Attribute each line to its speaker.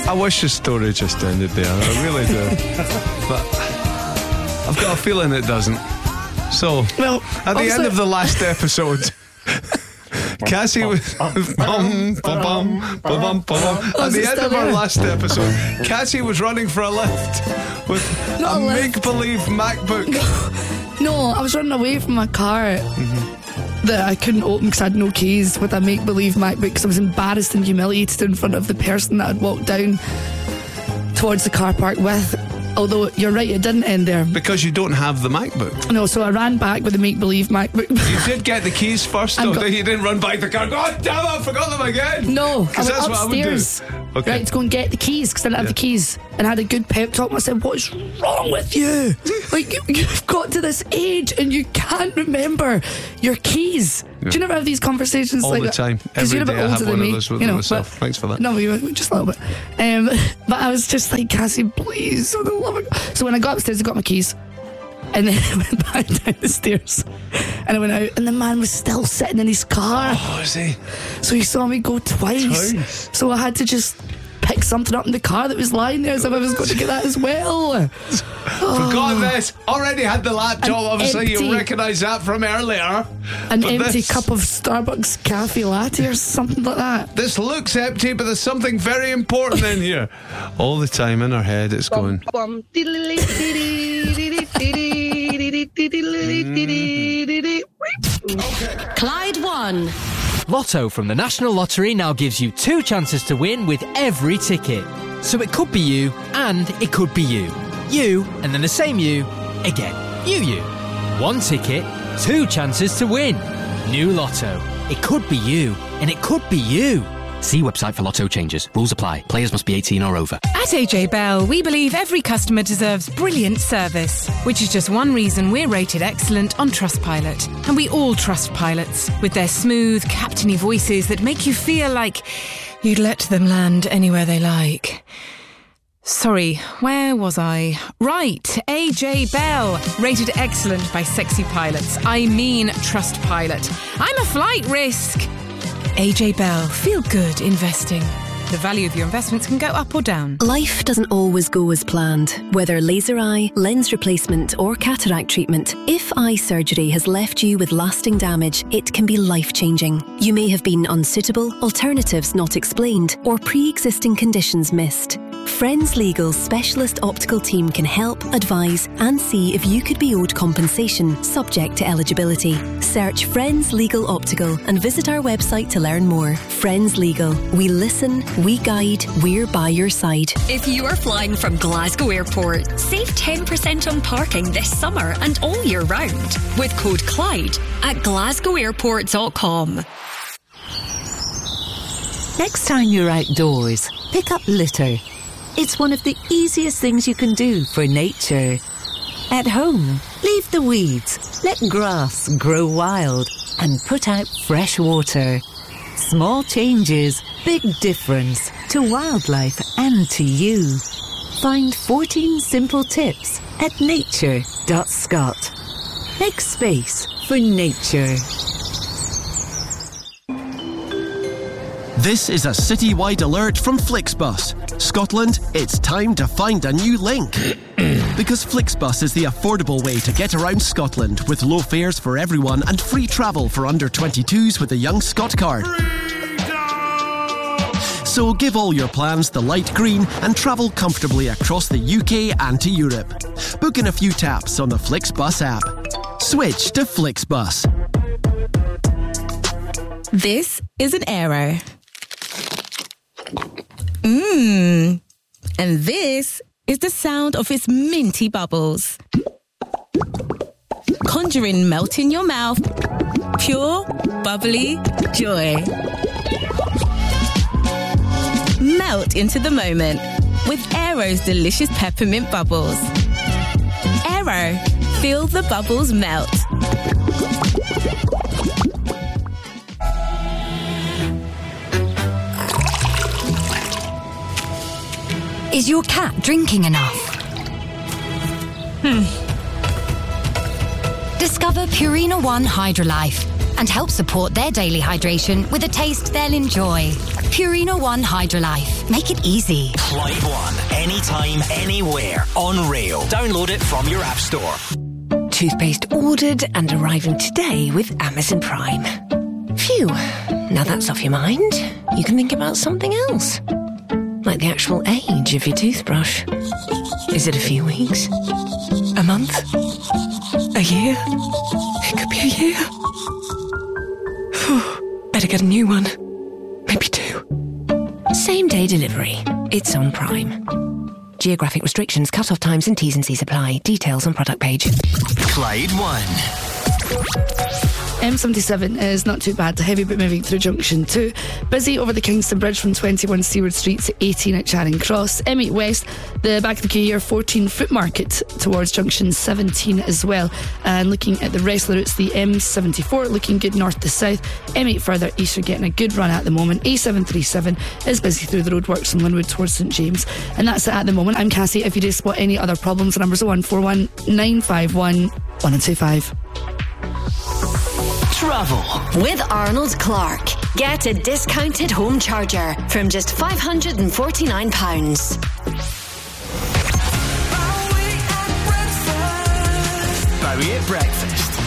Speaker 1: I wish the story just ended there. I really do. But I've got a feeling it doesn't. So,
Speaker 2: Well,
Speaker 1: at the end of the last episode, Cassie was at the end of our last episode, Cassie was running for a lift with
Speaker 2: Not
Speaker 1: a
Speaker 2: a lift.
Speaker 1: make-believe MacBook.
Speaker 2: No, I was running away from my car that I couldn't open because I had no keys with a make-believe MacBook because I was embarrassed and humiliated in front of the person that I'd walked down towards the car park with. Although, you're right, it didn't end there.
Speaker 1: Because you don't have the MacBook.
Speaker 2: No, so I ran back with the make-believe MacBook.
Speaker 1: You did get the keys first, though.
Speaker 2: got-
Speaker 1: You didn't run back the car. God damn it, I forgot them again.
Speaker 2: No, I went
Speaker 1: Because that's what I would do.
Speaker 2: upstairs.
Speaker 1: Okay.
Speaker 2: Right, to go and get the keys because I didn't have the keys. And I had a good pep talk. I said, "What's wrong with you? Like, you've got to this age and you can't remember your keys." Do you never have these conversations
Speaker 1: All
Speaker 2: like
Speaker 1: the
Speaker 2: that?
Speaker 1: time.
Speaker 2: 'Cause you're
Speaker 1: Every
Speaker 2: a bit
Speaker 1: day I
Speaker 2: older
Speaker 1: have
Speaker 2: than
Speaker 1: one of
Speaker 2: me,
Speaker 1: those with
Speaker 2: you know,
Speaker 1: myself.
Speaker 2: but-
Speaker 1: Thanks for that.
Speaker 2: No, just a little bit. But I was just like, Cassie, please, for the love of God. So when I got upstairs, I got my keys. And then I went back down the stairs. And I went out, and the man was still sitting in his car.
Speaker 1: Oh, is he?
Speaker 2: So he saw me go twice. So I had to just pick something up in the car that was lying there as if I was going to get that as well.
Speaker 1: Forgot this. Already had the laptop.
Speaker 2: An
Speaker 1: Obviously, you
Speaker 2: empty-
Speaker 1: recognise that from earlier.
Speaker 2: An
Speaker 1: But
Speaker 2: empty
Speaker 1: this-
Speaker 2: cup of Starbucks cafe latte or something like that.
Speaker 1: This looks empty, but there's something very important in here. All the time in our head, it's going.
Speaker 3: Clyde won.
Speaker 4: Lotto from the National Lottery now gives you 2 chances to win with every ticket. So it could be you, and it could be you. You, and then the same you, again. You. 1 ticket, 2 chances to win. New Lotto. It could be you, and it could be you.
Speaker 5: See website for Lotto changes. Rules apply. Players must be 18 or over.
Speaker 6: At AJ Bell, we believe every customer deserves brilliant service, which is just one reason we're rated excellent on Trustpilot. And we all trust pilots, with their smooth, captainy voices that make you feel like you'd let them land anywhere they like. Sorry, where was I? Right, AJ Bell, rated excellent by sexy pilots. I mean Trustpilot. I'm a flight risk. AJ Bell, feel good investing. The value of your investments can go up or down.
Speaker 3: Life doesn't always go as planned. Whether laser eye, lens replacement or cataract treatment, if eye surgery has left you with lasting damage, it can be life-changing. You may have been unsuitable, alternatives not explained, or pre-existing conditions missed. Friends Legal's specialist optical team can help, advise and see if you could be owed compensation subject to eligibility. Search Friends Legal Optical and visit our website to learn more. Friends Legal. We listen, we guide, we're by your side.
Speaker 7: If you are flying from Glasgow Airport, save 10% on parking this summer and all year round with code Clyde at glasgowairport.com.
Speaker 8: Next time you're outdoors, pick up litter. It's one of the easiest things you can do for nature. At home, leave the weeds, let grass grow wild, and put out fresh water. Small changes, big difference to wildlife and to you. Find 14 simple tips at nature.scot. Make space for nature.
Speaker 9: This is a citywide alert from Flixbus. Scotland, it's time to find a new link. Because Flixbus is the affordable way to get around Scotland with low fares for everyone and free travel for under 22s with the Young Scot card. So give all your plans the light green and travel comfortably across the UK and to Europe. Book in a few taps on the Flixbus app. Switch to Flixbus.
Speaker 6: This is an Aero. And this is the sound of its minty bubbles. Conjuring melt in your mouth. Pure, bubbly joy. Melt into the moment with Aero's delicious peppermint bubbles. Aero, feel the bubbles melt.
Speaker 10: Is your cat drinking enough? Discover Purina One Hydrolife and help support their daily hydration with a taste they'll enjoy. Purina One Hydrolife. Make it easy.
Speaker 11: Clyde One. Anytime, anywhere. On rail. Download it from your app store.
Speaker 12: Toothpaste ordered and arriving today with Amazon Prime. Phew. Now that's off your mind. You can think about something else. Like the actual age of your toothbrush. Is it a few weeks? A month? A year? It could be a year. Better get a new one. Maybe 2. Same day delivery. It's on Prime. Geographic restrictions, cut-off times and T's and C's apply. Details on product page.
Speaker 11: Clyde One.
Speaker 2: M77 is not too bad, heavy but moving through Junction 2. Busy over the Kingston Bridge from 21 Seward Street to 18 at Charing Cross. M8 West, the back of the queue here, 14 Foot Market towards Junction 17 as well. And looking at the rest of the routes, the M74 looking good north to south. M8 further east are getting a good run at the moment. A737 is busy through the roadworks from Linwood towards St James. And that's it at the moment. I'm Cassie. If you do spot any other problems, the number's 0141 951 1025.
Speaker 10: Travel with Arnold Clark. Get a discounted home charger from just £549.
Speaker 11: Bowie at breakfast.